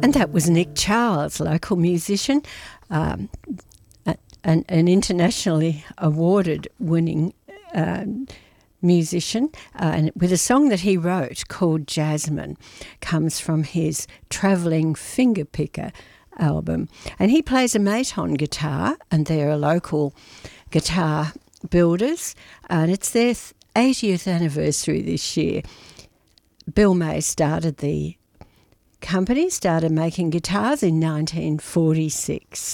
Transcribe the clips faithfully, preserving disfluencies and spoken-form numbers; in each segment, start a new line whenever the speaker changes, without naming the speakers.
And that was Nick Charles, local musician, um, a, an, an internationally awarded winning um, musician, uh, and with a song that he wrote called Jasmine, comes from his Travelling Fingerpicker album. And he plays a Maton guitar, and they're a local guitar builders, and it's their eightieth anniversary this year. Bill May started the company, started making guitars in nineteen forty-six.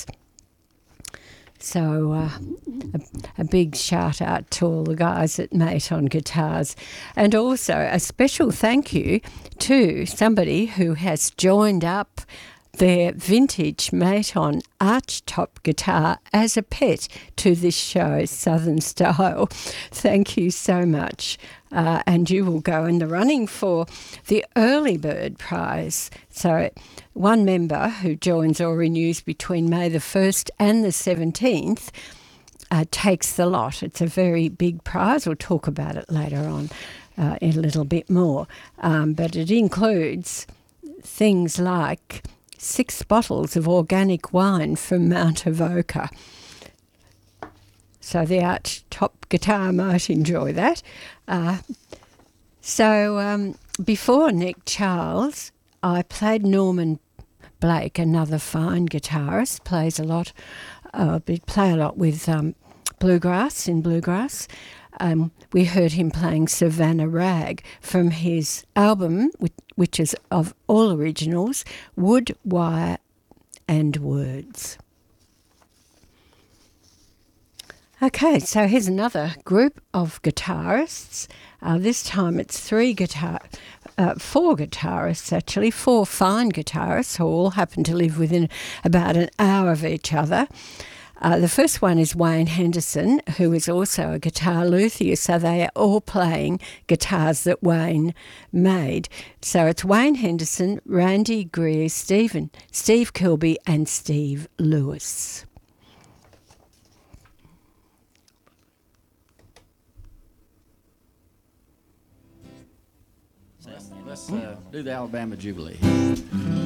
So uh, a, a big shout out to all the guys at Maton Guitars, and also a special thank you to somebody who has joined up their vintage Maton archtop guitar as a pet to this show, Southern Style. Thank you so much. Uh, and you will go in the running for the early bird prize. So one member who joins or renews between May the first and the seventeenth uh, takes the lot. It's a very big prize. We'll talk about it later on uh, in a little bit more. Um, but it includes things like six bottles of organic wine from Mount Avoca. So the arch top guitar might enjoy that. Uh, so um, before Nick Charles, I played Norman Blake, another fine guitarist, plays a lot, uh, play a lot with um, bluegrass, in bluegrass. Um, we heard him playing Savannah Rag from his album, which, which is of all originals, Wood, Wire and Words. Okay, so here's another group of guitarists. Uh, this time it's three guitar, uh, four guitarists actually, four fine guitarists who all happen to live within about an hour of each other. Uh, the first one is Wayne Henderson, who is also a guitar luthier, so they are all playing guitars that Wayne made. So it's Wayne Henderson, Randy Greer, Stephen, Steve Kilby and Steve Lewis.
Let's uh, do the Alabama Jubilee.